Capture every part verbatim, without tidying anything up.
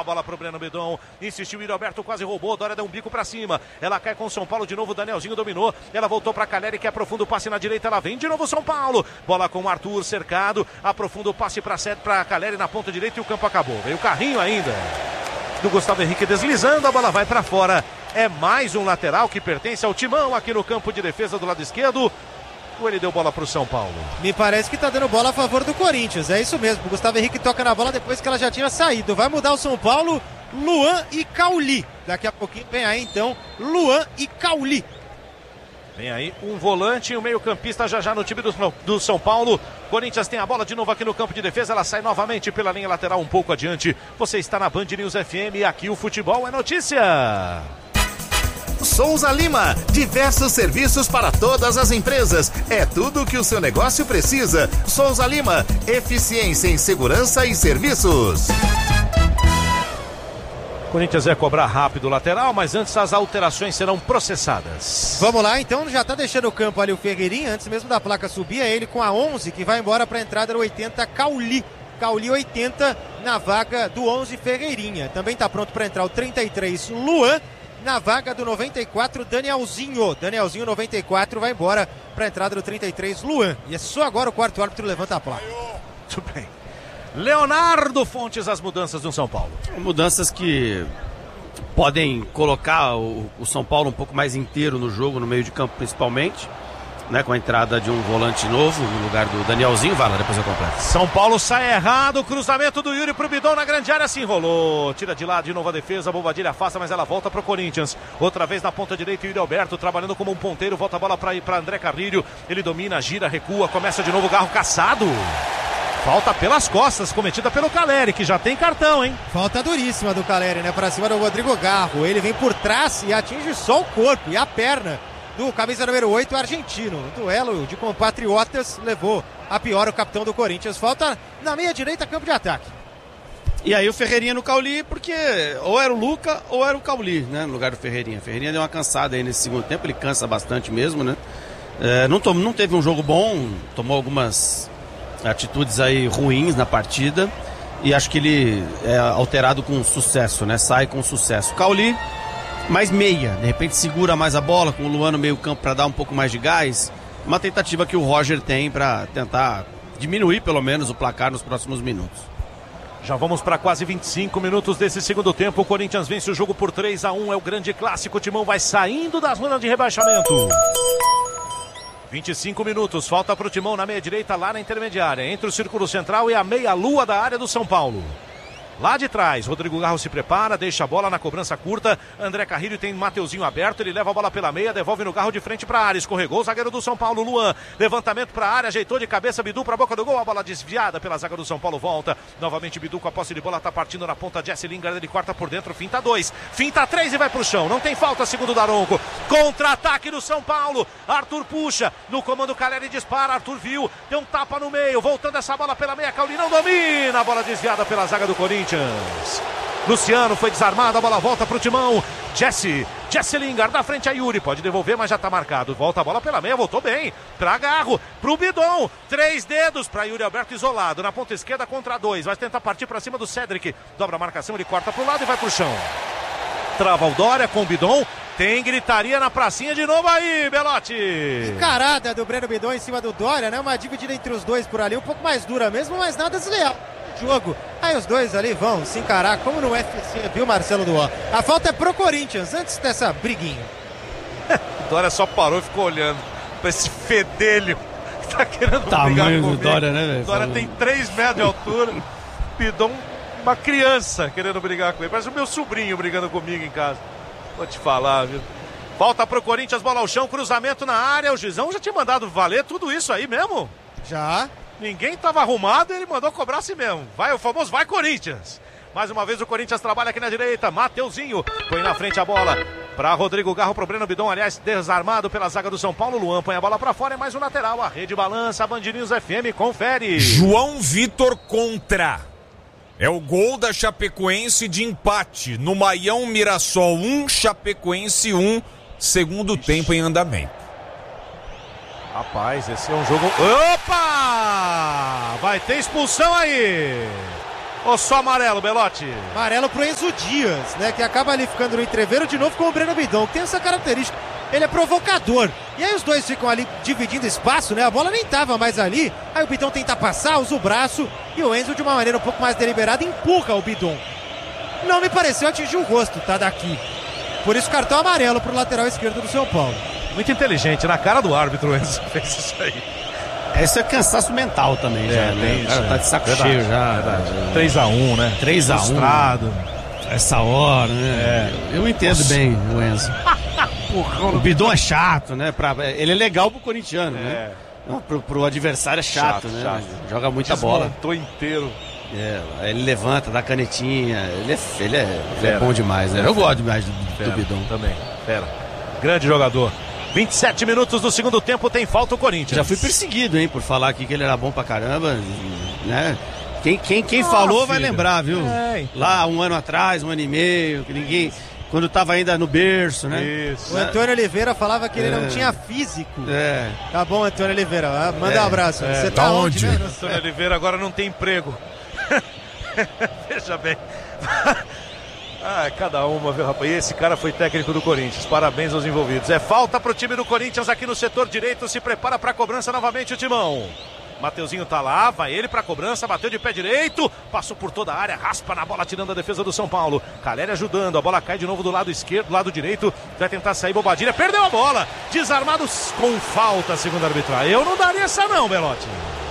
bola pro Breno Bidon, insistiu, Yuri Alberto quase roubou, Dória deu um bico pra cima, ela cai com o São Paulo de novo, Danielzinho dominou, ela voltou pra Caleri que aprofunda o passe na direita, ela vem de novo São Paulo, bola com o Arthur cercado, aprofunda o passe pra, pra Caleri na ponta direita e o campo acabou, veio o carrinho ainda do Gustavo Henrique deslizando, a bola vai pra fora, é mais um lateral que pertence ao Timão aqui no campo de defesa do lado esquerdo. Ou ele deu bola pro São Paulo? Me parece que tá dando bola a favor do Corinthians, é isso mesmo. O Gustavo Henrique toca na bola depois que ela já tinha saído. Vai mudar o São Paulo, Luan e Cauli. Daqui a pouquinho vem aí então Luan e Cauli. Vem aí um volante e um meio campista já já no time do, do São Paulo. Corinthians tem a bola de novo aqui no campo de defesa. Ela sai novamente pela linha lateral um pouco adiante. Você está na Band News F M e aqui o futebol é notícia. Souza Lima, diversos serviços para todas as empresas. É tudo o que o seu negócio precisa. Souza Lima, eficiência em segurança e serviços. Corinthians vai cobrar rápido o lateral, mas antes as alterações serão processadas. Vamos lá, então já tá deixando o campo ali o Ferreirinha, antes mesmo da placa subir, é ele com a onze que vai embora para a entrada do oitenta, Cauli. Cauli oitenta na vaga do onze, Ferreirinha. Também tá pronto para entrar o trinta e três, Luan. Na vaga do noventa e quatro, Danielzinho. Danielzinho, noventa e quatro, vai embora para a entrada do trinta e três, Luan. E é só agora o quarto árbitro levanta a placa. Muito bem. Leonardo Fontes, as mudanças do São Paulo. Mudanças que podem colocar o, o São Paulo um pouco mais inteiro no jogo, no meio de campo principalmente, né, com a entrada de um volante novo no lugar do Danielzinho. Vai lá, depois eu completo. São Paulo sai errado, cruzamento do Yuri pro Bidon na grande área, se enrolou, tira de lado de novo a defesa, Bobadilha afasta, mas ela volta pro Corinthians, outra vez na ponta direita, Yuri Alberto trabalhando como um ponteiro, volta a bola pra, pra André Carrilho, ele domina, gira, recua, começa de novo o Garro caçado. Falta pelas costas, cometida pelo Caleri, que já tem cartão, hein? Falta duríssima do Caleri, né? Pra cima do Rodrigo Garro. Ele vem por trás e atinge só o corpo e a perna do camisa número oito, argentino. O duelo de compatriotas levou a pior o capitão do Corinthians. Falta na meia direita, campo de ataque. E aí o Ferreirinha no Cauli, porque ou era o Luca ou era o Cauli, né? No lugar do Ferreirinha. Ferreirinha deu uma cansada aí nesse segundo tempo, ele cansa bastante mesmo, né? É, não, tom, não teve um jogo bom, tomou algumas atitudes aí ruins na partida e acho que ele é alterado com sucesso, né? Sai com sucesso. Cauli, mais meia, de repente segura mais a bola com o Luan no meio campo para dar um pouco mais de gás. Uma tentativa que o Roger tem para tentar diminuir pelo menos o placar nos próximos minutos. Já vamos para quase vinte e cinco minutos desse segundo tempo. O Corinthians vence o jogo por três a um, é o grande clássico. O Timão vai saindo da zona de rebaixamento. vinte e cinco minutos, falta para o Timão na meia direita, lá na intermediária, entre o círculo central e a meia-lua da área do São Paulo. Lá de trás, Rodrigo Garro se prepara, deixa a bola na cobrança curta, André Carrilho tem Mateuzinho aberto, ele leva a bola pela meia, devolve no Garro de frente para a área, escorregou o zagueiro do São Paulo, Luan, levantamento para a área, ajeitou de cabeça, Bidu para a boca do gol, a bola desviada pela zaga do São Paulo, volta, novamente Bidu com a posse de bola, tá partindo na ponta, Jesse Lingard, ele corta por dentro, finta dois, finta três e vai pro chão, não tem falta, segundo o Daronco, contra-ataque do São Paulo, Arthur puxa, no comando Caleri dispara, Arthur viu, deu um tapa no meio, voltando essa bola pela meia, Cauli não domina, a bola desviada pela zaga do Corinthians. Luciano foi desarmado, a bola volta pro Timão. Jesse, Jesse Lingard na frente a Yuri, pode devolver, mas já tá marcado. Volta a bola pela meia, voltou bem. Pra Garro, pro Bidon. Três dedos pra Yuri Alberto isolado. Na ponta esquerda contra dois. Vai tentar partir pra cima do Cedric. Dobra a marcação, ele corta pro lado e vai pro chão. Trava o Dória com o Bidon. Tem gritaria na pracinha de novo aí, Belotti. Encarada do Breno Bidon em cima do Dória, né? Uma dividida entre os dois por ali, um pouco mais dura mesmo, mas nada desleal. Jogo. Aí os dois ali vão se encarar como no U F C, viu, Marcelo Duó? A falta é pro Corinthians, antes dessa briguinha. O Dória só parou e ficou olhando pra esse fedelho que tá querendo Tamanho brigar do comigo. Dória, né, velho? O Dória tem três metros de altura. Bidon, uma criança querendo brigar com ele. Parece o meu sobrinho brigando comigo em casa. Vou te falar, viu? Falta pro Corinthians, bola ao chão, cruzamento na área. O Gizão já tinha mandado valer tudo isso aí mesmo? Já. Ninguém estava arrumado, ele mandou cobrar assim mesmo. Vai o famoso, vai Corinthians. Mais uma vez o Corinthians trabalha aqui na direita. Mateuzinho põe na frente a bola para Rodrigo Garro, pro Breno Bidon, aliás, desarmado pela zaga do São Paulo. Luan põe a bola para fora, é mais um lateral. A rede balança, a Band News F M confere. João Vitor contra. É o gol da Chapecoense de empate. No Maião, Mirassol um, Chapecoense um. Segundo Ixi. tempo em andamento. Rapaz, esse é um jogo... Opa! Vai ter expulsão aí! Ou só amarelo, Belotti? Amarelo pro Enzo Dias, né? Que acaba ali ficando no entreveiro de novo com o Breno Bidon, que tem essa característica. Ele é provocador. E aí os dois ficam ali dividindo espaço, né? A bola nem tava mais ali. Aí o Bidon tenta passar, usa o braço. E o Enzo, de uma maneira um pouco mais deliberada, empurra o Bidon. Não me pareceu atingir o rosto, tá? Daqui. Por isso, cartão amarelo pro lateral esquerdo do São Paulo. Muito inteligente, na cara do árbitro, o Enzo fez isso aí. Esse é cansaço mental também, é, já, né? O cara isso, tá de saco verdade, cheio já. três a um, né? três a um. Frustrado. Essa hora, né? É. Eu entendo Nossa. bem o Enzo. O Bidon é chato, né? Pra, ele é legal pro corintiano, é. né? Não, pro, pro adversário é chato, chato né? Chato. Joga muita Desmontou bola. Desmontou inteiro. É, ele levanta, dá canetinha. Ele é, ele é, ele é bom demais, né? Eu gosto demais do, do Bidon. Também. Fera. Grande jogador. vinte e sete minutos do segundo tempo, tem falta o Corinthians. Já fui perseguido, hein, por falar aqui que ele era bom pra caramba, né? Quem, quem, quem ah, falou filho. vai lembrar, viu? É, então. Lá um ano atrás, um ano e meio, que ninguém... Quando tava ainda no berço, né? Isso. O Antônio Oliveira falava que ele é. não tinha físico. É. Tá bom, Antônio Oliveira. Manda é. um abraço. É. Você tá onde? onde? Antônio Oliveira agora não tem emprego. Veja bem. Ah, cada uma, viu, rapaz? E esse cara foi técnico do Corinthians. Parabéns aos envolvidos. É falta pro time do Corinthians aqui no setor direito. Se prepara pra cobrança novamente o Timão. Mateuzinho tá lá, vai ele pra cobrança, bateu de pé direito, passou por toda a área, raspa na bola, tirando a defesa do São Paulo. Caleri ajudando, a bola cai de novo do lado esquerdo, do lado direito, vai tentar sair Bobadilha, perdeu a bola, desarmado com falta, segundo a arbitragem. Eu não daria essa não, Belotti.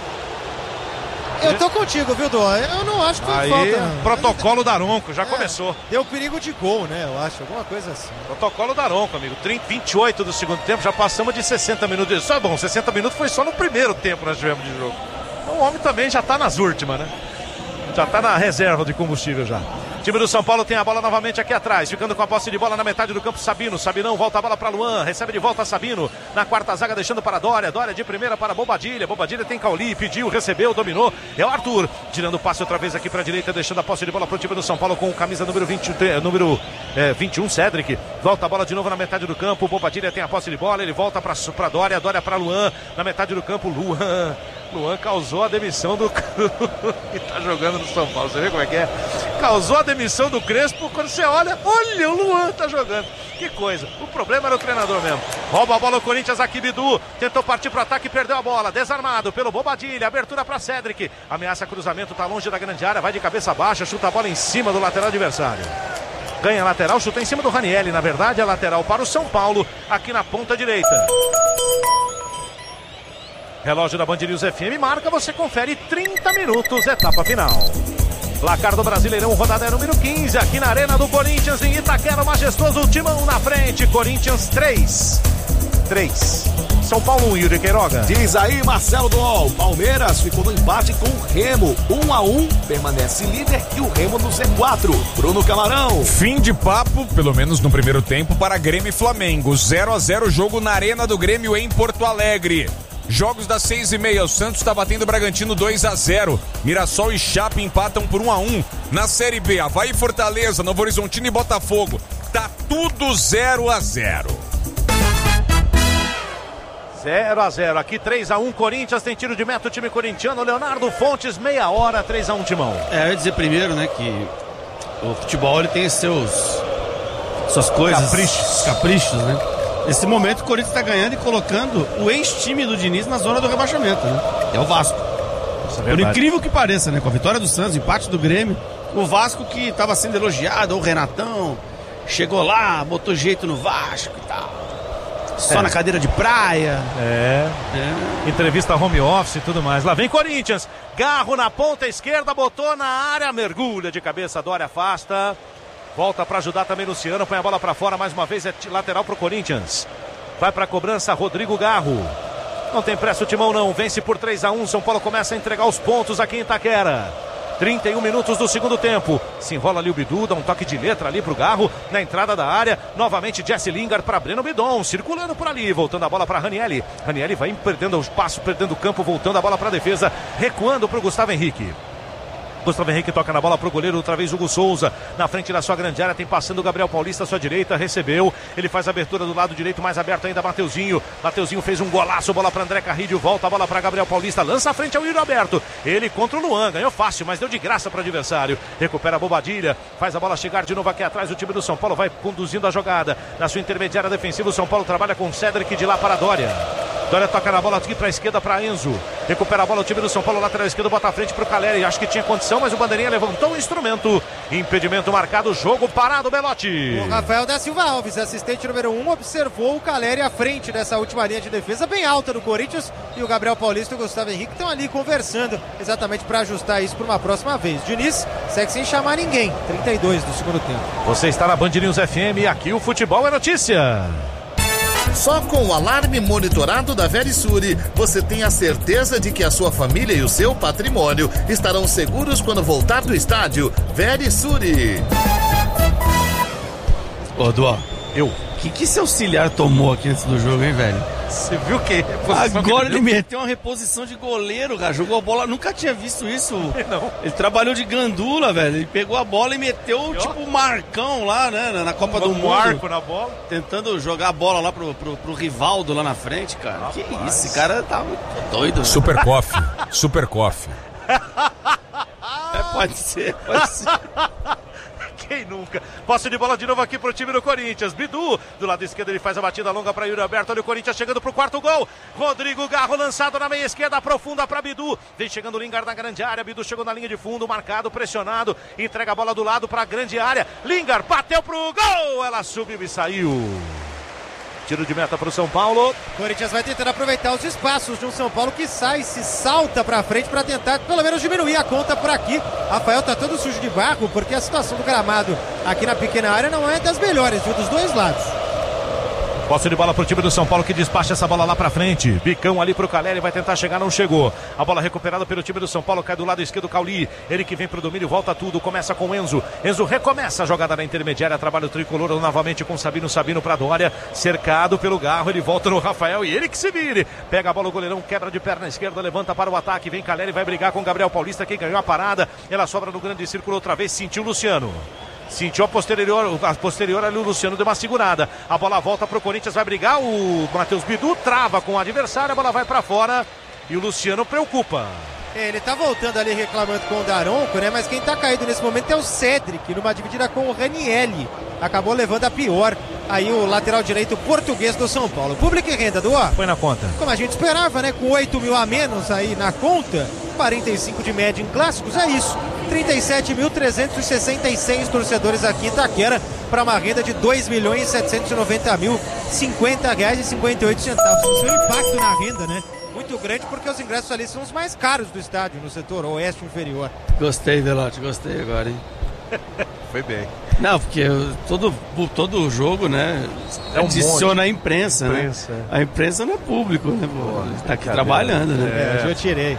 Eu tô contigo, viu, Dó? Eu não acho que foi Aí, falta, não. Protocolo Daronco, já é, começou. Deu perigo de gol, né? Eu acho, alguma coisa assim. Protocolo Daronco, amigo. trinta, vinte e oito do segundo tempo, já passamos de sessenta minutos. Só bom, sessenta minutos foi só no primeiro tempo que nós tivemos de jogo. O homem também já tá nas últimas, né? Já tá na reserva de combustível já. O time do São Paulo tem a bola novamente aqui atrás, ficando com a posse de bola na metade do campo. Sabino, Sabinão volta a bola para Luan, recebe de volta Sabino, na quarta zaga deixando para Dória, Dória de primeira para Bobadilha, Bobadilha tem Cauli, pediu, recebeu, dominou, é o Arthur, tirando o passe outra vez aqui para a direita, deixando a posse de bola para o time do São Paulo com camisa número, vinte, número é, vinte e um, Cedric, volta a bola de novo na metade do campo, Bobadilha tem a posse de bola, ele volta para Dória, Dória para Luan, na metade do campo, Luan, Luan causou a demissão do que tá jogando no São Paulo, você vê como é que é? Causou a demissão do Crespo, quando você olha, olha, o Luan tá jogando. Que coisa, o problema era o treinador mesmo. Rouba a bola o Corinthians aqui, Bidu, tentou partir pro ataque, perdeu a bola, desarmado pelo Bobadilha, abertura para Cedric, ameaça cruzamento, tá longe da grande área, vai de cabeça baixa, chuta a bola em cima do lateral adversário. Ganha lateral, chuta em cima do Ranieri, na verdade é lateral para o São Paulo, aqui na ponta direita. Relógio da Band News F M marca, você confere trinta minutos, etapa final. Placar do Brasileirão, rodada número quinze, aqui na Arena do Corinthians, em Itaquera, o majestoso Timão na frente, Corinthians três. três. São Paulo um, Yuri Queiroga. Diz aí, Marcelo Duol, Palmeiras ficou no empate com o Remo, um a um, permanece líder e o Remo no Z quatro. Bruno Camarão. Fim de papo, pelo menos no primeiro tempo, para Grêmio e Flamengo, zero a zero jogo na Arena do Grêmio em Porto Alegre. Jogos das seis e meia, o Santos está batendo o Bragantino dois a zero. Mirassol e Chape empatam por um a um. Na Série B, Avaí e Fortaleza, Novo Horizontino e Botafogo. Tá tudo zero a zero. zero a zero, aqui três a um, Corinthians tem tiro de meta, o time corintiano, Leonardo Fontes, meia hora, três a um, Timão. É, eu ia dizer primeiro, né, que o futebol ele tem seus suas coisas, caprichos, caprichos, né? Nesse momento o Corinthians está ganhando e colocando o ex-time do Diniz na zona do rebaixamento, né? É o Vasco. É Por incrível que pareça, né? Com a vitória do Santos, empate do Grêmio, o Vasco que estava sendo elogiado, o Renatão, chegou lá, botou jeito no Vasco e tal. Só é. na cadeira de praia. É. é. Entrevista home office e tudo mais. Lá vem Corinthians. Garro na ponta esquerda, botou na área, mergulha de cabeça, Dória afasta. Volta para ajudar também Luciano, põe a bola para fora, mais uma vez é lateral pro Corinthians. Vai para a cobrança Rodrigo Garro. Não tem pressa o Timão não, vence por três a um, São Paulo começa a entregar os pontos aqui em Itaquera. trinta e um minutos do segundo tempo. Se enrola ali o Bidu, dá um toque de letra ali pro Garro, na entrada da área, novamente Jesse Lingard para Breno Bidon, circulando por ali, voltando a bola para Ranieri. Ranieri vai perdendo o espaço, perdendo o campo, voltando a bola para a defesa, recuando pro Gustavo Henrique. Gustavo Henrique toca na bola pro goleiro, outra vez Hugo Souza, na frente da sua grande área, tem passando o Gabriel Paulista à sua direita, recebeu, ele faz a abertura do lado direito, mais aberto ainda, Mateuzinho, Mateuzinho fez um golaço, bola para André Carrilho, volta a bola para Gabriel Paulista, lança a frente ao Yuri Alberto, ele contra o Luan, ganhou fácil, mas deu de graça para o adversário, recupera a Bobadilha, faz a bola chegar de novo aqui atrás, o time do São Paulo vai conduzindo a jogada, na sua intermediária defensiva, o São Paulo trabalha com o Cedric de lá para Dória. Dória toca na bola aqui para a esquerda para Enzo. Recupera a bola o time do São Paulo, lateral esquerdo, bota a frente para o Caleri. Acho que tinha condição, mas o bandeirinha levantou o instrumento. Impedimento marcado, jogo parado, Belotti. O Rafael da Silva Alves, assistente número um, observou o Caleri à frente dessa última linha de defesa, bem alta do Corinthians. E o Gabriel Paulista e o Gustavo Henrique estão ali conversando, exatamente para ajustar isso para uma próxima vez. Diniz segue sem chamar ninguém. trinta e dois do segundo tempo. Você está na Band News F M e aqui o futebol é notícia. Só com o alarme monitorado da Verisure, você tem a certeza de que a sua família e o seu patrimônio estarão seguros quando voltar do estádio. Verisure. Ô, Duó, eu. O que, que esse auxiliar tomou aqui antes do jogo, hein, velho? Você viu o quê? Agora ele meteu uma reposição de goleiro, cara. Jogou a bola, nunca tinha visto isso. Não. Ele trabalhou de gandula, velho. Ele pegou a bola e meteu, e tipo, o Marcão lá, né? Na Copa do Mundo. Marco na bola. Tentando jogar a bola lá pro, pro, pro Rivaldo lá na frente, cara. Rapaz. Que isso, esse cara tá muito doido. Super Coffee. Super Coffee. É, pode ser, pode ser. Quem nunca? Posse de bola de novo aqui pro time do Corinthians. Bidu, do lado esquerdo, ele faz a batida longa para Yuri Alberto. Olha o Corinthians chegando pro quarto gol. Rodrigo Garro lançado na meia esquerda, aprofunda para Bidu. Vem chegando o Lingard na grande área. Bidu chegou na linha de fundo, marcado, pressionado. Entrega a bola do lado para a grande área. Lingard bateu pro gol. Ela subiu e saiu. Tiro de meta para o São Paulo. O Corinthians vai tentando aproveitar os espaços de um São Paulo que sai, se salta para frente para tentar pelo menos diminuir a conta por aqui. Rafael tá todo sujo de barro porque a situação do gramado aqui na pequena área não é das melhores, viu, dos dois lados. Posse de bola pro time do São Paulo que despacha essa bola lá pra frente. Bicão ali pro Caleri, vai tentar chegar, não chegou. A bola recuperada pelo time do São Paulo, cai do lado esquerdo, Cauli. Ele que vem pro domínio, volta tudo, começa com Enzo. Enzo recomeça a jogada na intermediária, trabalha o tricolor novamente com Sabino, Sabino pra Dória. Cercado pelo Garro, ele volta no Rafael e ele que se vire. Pega a bola, o goleirão quebra de perna esquerda, levanta para o ataque. Vem Caleri, vai brigar com Gabriel Paulista, quem ganhou a parada. Ela sobra no grande círculo outra vez, sentiu o Luciano. Sentiu a posterior, a posterior ali, o Luciano deu uma segurada. A bola volta pro Corinthians, vai brigar. O Matheus Bidu trava com o adversário, a bola vai pra fora e o Luciano preocupa. Ele tá voltando ali reclamando com o Daronco, né? Mas quem tá caído nesse momento é o Cedric, numa dividida com o Ranielli. Acabou levando a pior aí o lateral direito português do São Paulo. Público e renda, Duó. Foi na conta. Como a gente esperava, né? Com oito mil a menos aí na conta, quarenta e cinco de média em clássicos, é isso. trinta e sete mil trezentos e sessenta e seis torcedores aqui em Itaquera para uma renda de dois milhões setecentos e noventa mil, cinquenta reais e cinquenta e oito centavos. Isso é um impacto na renda, né? Muito grande porque os ingressos ali são os mais caros do estádio, no setor oeste inferior. Gostei, Velote, gostei agora, hein? Foi bem. Não, porque todo, todo jogo, né, é um adiciona monte. a imprensa, imprensa, né? É. A imprensa não é público, né? Pô, tá aqui trabalhando, né? É, hoje eu tirei.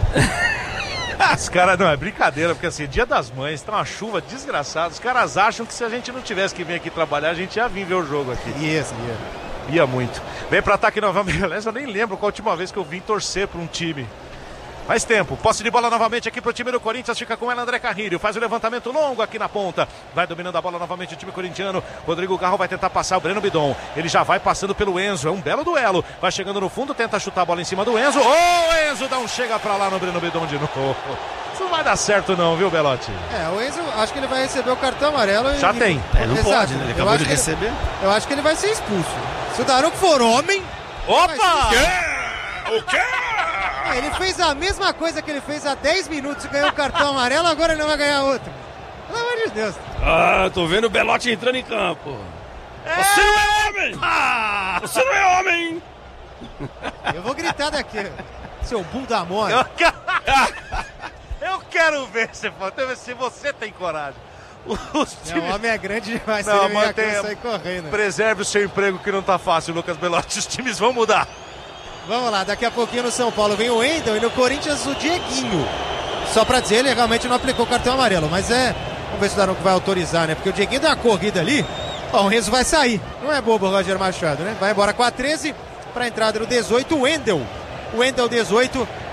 Os caras, não, é brincadeira, porque assim, Dia das Mães, tá uma chuva desgraçada. Os caras acham que se a gente não tivesse que vir aqui trabalhar, a gente ia vir ver o jogo aqui. Isso, ia. Ia muito. Vem para ataque novamente. Aliás, eu nem lembro qual a última vez que eu vim torcer para um time. Faz tempo. Posse de bola novamente aqui pro time do Corinthians. Fica com ela André Carrilho. Faz o levantamento longo aqui na ponta. Vai dominando a bola novamente o time corintiano. Rodrigo Garro vai tentar passar o Breno Bidon. Ele já vai passando pelo Enzo. É um belo duelo. Vai chegando no fundo. Tenta chutar a bola em cima do Enzo. Ô, oh, Enzo, dá um chega pra lá no Breno Bidon de novo. Isso não vai dar certo não, viu, Belotti? É, o Enzo, acho que ele vai receber o cartão amarelo. Já e... tem. É, não Exato. pode, né? Ele acabou de ele... receber. Eu acho que ele vai ser expulso. Se o Daronco for homem... Opa! O quê? O quê? Ah, ele fez a mesma coisa que ele fez há dez minutos e ganhou o cartão amarelo, agora ele não vai ganhar outro. Pelo amor de Deus. Ah, tô vendo o Belotti entrando em campo. É. Você não é homem! Ah! Você não é homem! Eu vou gritar daqui. Seu bunda mole. Eu quero... Eu quero ver se, se você tem coragem. Os times... O homem é grande demais, não, ele mantenha, sair correndo. Preserve o seu emprego que não tá fácil, Lucas Belotti. Os times vão mudar. Vamos lá, daqui a pouquinho no São Paulo vem o Wendel e no Corinthians o Dieguinho. Só pra dizer, ele realmente não aplicou o cartão amarelo, mas é... Vamos ver se o Daronco vai autorizar, né? Porque o Dieguinho deu uma corrida ali. Ó, o Renzo vai sair. Não é bobo o Roger Machado, né? Vai embora com a treze pra entrada no dezoito, o Wendel. O Wendel dezoito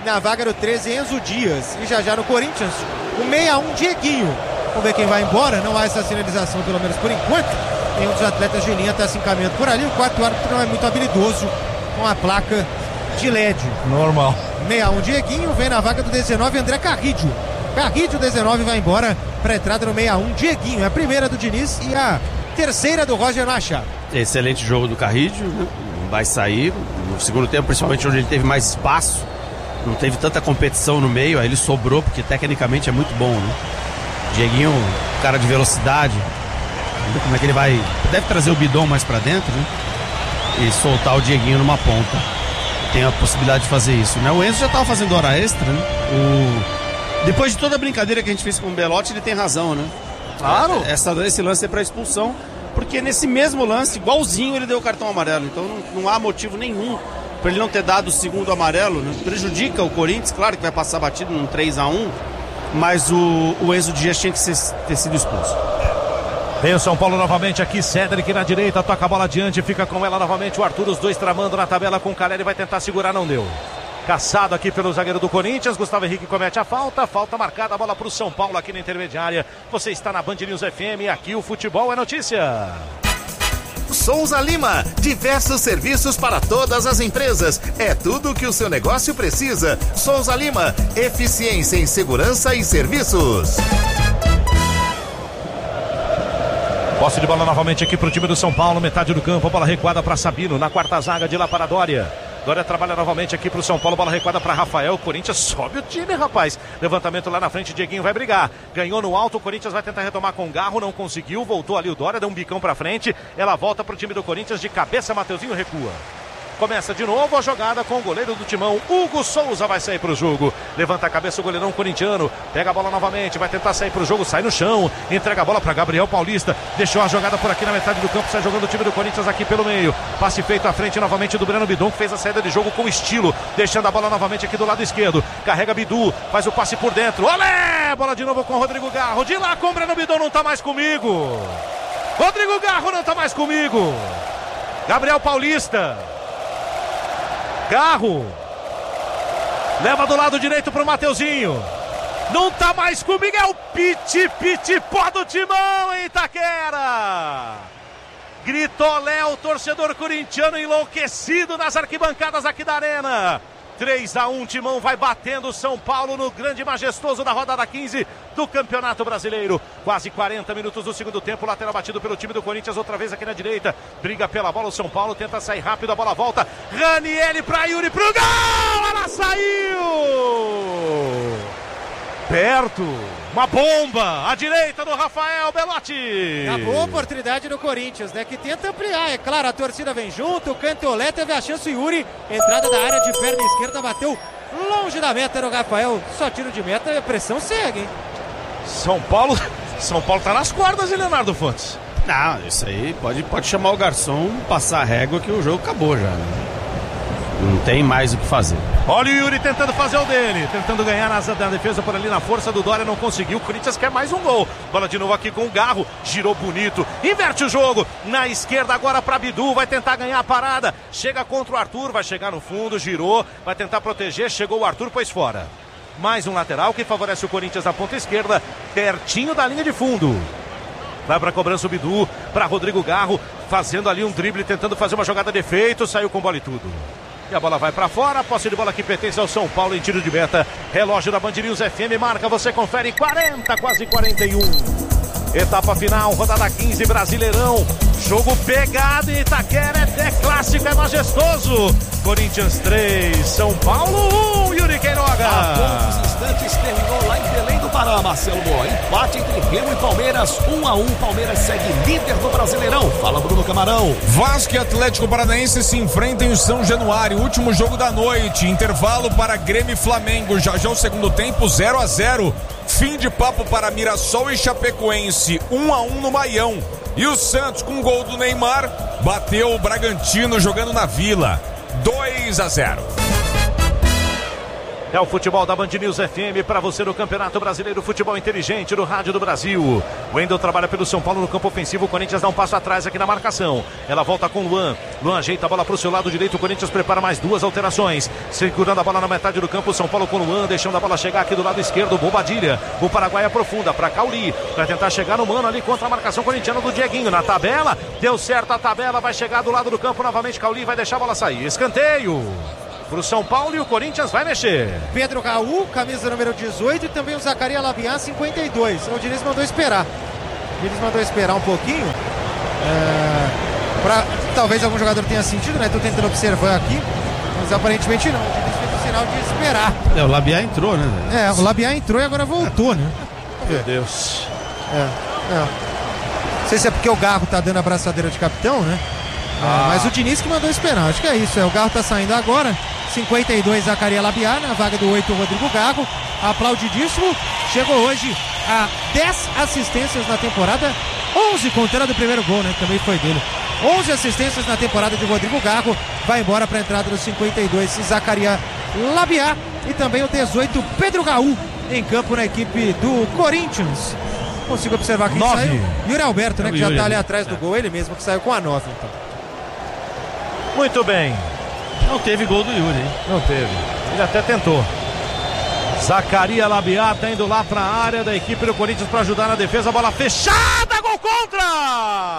Na vaga do treze, Enzo Dias. E já já no Corinthians, o sessenta e um, Dieguinho. Vamos ver quem vai embora. Não há essa sinalização, pelo menos por enquanto. Nenhum dos atletas de linha está se encaminhando por ali. O quarto árbitro não é muito habilidoso com a placa de L E D. Normal. sessenta e um, Dieguinho. Vem na vaga do dezenove, André Carrídio. Carrídio, dezenove, vai embora para a entrada no sessenta e um, Dieguinho. É a primeira do Diniz e a terceira do Roger Machado. Excelente jogo do Carrídio, né? Vai sair no segundo tempo, principalmente onde ele teve mais espaço, não teve tanta competição no meio, aí ele sobrou, porque tecnicamente é muito bom, né? Dieguinho, cara de velocidade, como é que ele vai, deve trazer o Bidon mais pra dentro, né? E soltar o Dieguinho numa ponta. Tem a possibilidade de fazer isso, né? O Enzo já tava fazendo hora extra, né? O... Depois de toda a brincadeira que a gente fez com o Belotti, ele tem razão, né? Claro. Essa, esse lance é pra expulsão, porque nesse mesmo lance, igualzinho, ele deu o cartão amarelo. Então não, não há motivo nenhum para ele não ter dado o segundo amarelo, né? Prejudica o Corinthians, claro que vai passar batido num três a um, mas o, o Enzo Dias tinha que ser, ter sido expulso. Vem o São Paulo novamente aqui, Cédric na direita, toca a bola adiante, fica com ela novamente o Arthur, os dois tramando na tabela com o Caleri, vai tentar segurar, não deu. Caçado aqui pelo zagueiro do Corinthians, Gustavo Henrique comete a falta, falta marcada, a bola para o São Paulo aqui na intermediária. Você está na Band News F M, aqui o futebol é notícia. Souza Lima, diversos serviços para todas as empresas. É tudo o que o seu negócio precisa. Souza Lima, eficiência em segurança e serviços. Posse de bola novamente aqui para o time do São Paulo, metade do campo, bola recuada para Sabino, na quarta zaga de lá para Dória. Dória trabalha novamente aqui pro São Paulo, bola recuada para Rafael, o Corinthians sobe o time, rapaz. Levantamento lá na frente, Dieguinho vai brigar. Ganhou no alto, o Corinthians vai tentar retomar com o Garro, não conseguiu, voltou ali o Dória, deu um bicão pra frente. Ela volta pro time do Corinthians, de cabeça, Mateuzinho recua. Começa de novo a jogada com o goleiro do Timão, Hugo Souza vai sair pro jogo. Levanta a cabeça o goleirão corintiano, pega a bola novamente, vai tentar sair pro jogo, sai no chão, entrega a bola para Gabriel Paulista, deixou a jogada por aqui na metade do campo, sai jogando o time do Corinthians aqui pelo meio. Passe feito à frente novamente do Breno Bidon, que fez a saída de jogo com estilo, deixando a bola novamente aqui do lado esquerdo. Carrega Bidu, faz o passe por dentro. Olé! Bola de novo com o Rodrigo Garro, de lá com o Breno Bidon, não tá mais comigo. Rodrigo Garro não tá mais comigo. Gabriel Paulista. Garro leva do lado direito pro Mateuzinho, não tá mais comigo, é o Piti Piti Pó do Timão em Itaquera. Gritolé, o torcedor corintiano enlouquecido nas arquibancadas aqui da arena. três a um, Timão vai batendo o São Paulo no grande e majestoso da rodada quinze do Campeonato Brasileiro. Quase quarenta minutos do segundo tempo, lateral batido pelo time do Corinthians, outra vez aqui na direita. Briga pela bola, o São Paulo tenta sair rápido, a bola volta. Ranieri pra Yuri, pro gol! Ela saiu! Perto, uma bomba, à direita do Rafael Belotti. A boa oportunidade do Corinthians, né? Que tenta ampliar, é claro, a torcida vem junto, o Cantolé teve a chance, o Yuri, entrada da área de perna esquerda, bateu longe da meta no Rafael, só tiro de meta e a pressão segue, hein? São Paulo, São Paulo tá nas cordas, hein, Leonardo Fontes? Não, isso aí pode, pode chamar o garçom, passar a régua que o jogo acabou já, né? Não tem mais o que fazer. Olha o Yuri tentando fazer o dele, tentando ganhar na, na defesa por ali na força do Dória, não conseguiu. O Corinthians quer mais um gol. Bola de novo aqui com o Garro, girou bonito, inverte o jogo. Na esquerda agora para Bidu, vai tentar ganhar a parada. Chega contra o Arthur, vai chegar no fundo, girou, vai tentar proteger. Chegou o Arthur, pôs fora. Mais um lateral que favorece o Corinthians na ponta esquerda, pertinho da linha de fundo. Vai para a cobrança o Bidu, para Rodrigo Garro, fazendo ali um drible, tentando fazer uma jogada de efeito, saiu com bola e tudo. E a bola vai pra fora, a posse de bola que pertence ao São Paulo em tiro de meta. Relógio da Band News F M marca, você confere quarenta, quase quarenta e um. Etapa final, rodada quinze, Brasileirão. Jogo pegado em Itaquera, é clássico, é majestoso. Corinthians três, São Paulo um, Yuri Queiroga. Há poucos instantes terminou lá em Belém do Pará, Marcelo Boa. Empate entre Remo e Palmeiras, um a um. Palmeiras segue líder do Brasileirão. Fala, Bruno Camarão. Vasco e Atlético Paranaense se enfrentam em São Januário, último jogo da noite. Intervalo para Grêmio e Flamengo. Já já o segundo tempo, zero a zero. Fim de papo para Mirassol e Chapecoense, um a um no Maião. E o Santos, com gol do Neymar, bateu o Bragantino jogando na Vila, dois a zero. É o futebol da Band News F M para você no Campeonato Brasileiro Futebol Inteligente no Rádio do Brasil. O Wendel trabalha pelo São Paulo no campo ofensivo. O Corinthians dá um passo atrás aqui na marcação. Ela volta com o Luan. Luan ajeita a bola para o seu lado direito. O Corinthians prepara mais duas alterações. Segurando a bola na metade do campo. São Paulo com o Luan, deixando a bola chegar aqui do lado esquerdo. Bobadilha. O Paraguai aprofunda para Cauli. Para tentar chegar no mano ali contra a marcação corintiana do Dieguinho. Na tabela, deu certo a tabela. Vai chegar do lado do campo novamente. Cauli vai deixar a bola sair. Escanteio pro São Paulo e o Corinthians vai mexer. Pedro Raul, camisa número dezoito, e também o Zacarias Labiá, cinquenta e dois. O Diniz mandou esperar. O Diniz mandou esperar um pouquinho. É, pra, talvez algum jogador tenha sentido, né? Tô tentando observar aqui, mas aparentemente não. O Diniz fez o sinal de esperar. É, o Labiá entrou, né? É, o Labiá entrou e agora voltou, né? Meu Deus. É, é. Não sei se é porque o Garro tá dando a braçadeira de capitão, né? Ah. É, mas o Diniz que mandou esperar, acho que é isso. É, o Garro tá saindo agora. cinquenta e dois, Zacarias Labiá, na vaga do oito, Rodrigo Garro. Aplaudidíssimo. Chegou hoje a dez assistências na temporada. onze contando a do primeiro gol, né? Também foi dele. onze assistências na temporada de Rodrigo Garro. Vai embora para a entrada dos cinquenta e dois, Zacarias Labiá. E também o dezoito, Pedro Raul, em campo na equipe do Corinthians. Consigo observar quem nove. saiu. Yuri Alberto, né? É Que já Yuri, tá ali né? atrás do gol. Ele mesmo que saiu com a nove, então. Muito bem. Não teve gol do Yuri, hein? Não teve. Ele até tentou. Zacarias Labiá tá indo lá para a área da equipe do Corinthians para ajudar na defesa. Bola fechada, gol contra!